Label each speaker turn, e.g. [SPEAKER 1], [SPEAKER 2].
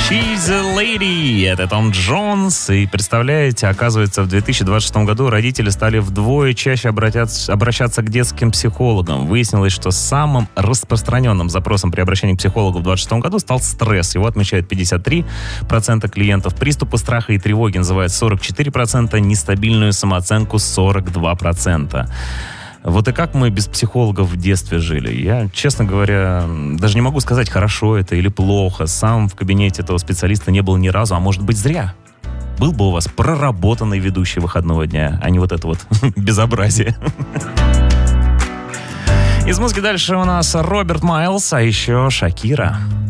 [SPEAKER 1] She's a lady. Это Том Джонс. И представляете, оказывается, в 2026 году родители стали вдвое чаще обращаться к детским психологам. Выяснилось, что самым распространенным запросом при обращении к психологу в 2026 году стал стресс. Его отмечают 53% клиентов. Приступы страха и тревоги называют 44%, нестабильную самооценку 42%. Вот и как мы без психологов в детстве жили? Я, честно говоря, даже не могу сказать, хорошо это или плохо. Сам в кабинете этого специалиста не был ни разу, а может быть зря. Был бы у вас проработанный ведущий выходного дня, а не вот это вот безобразие. Из музыки дальше у нас Роберт Майлз, а еще Шакира.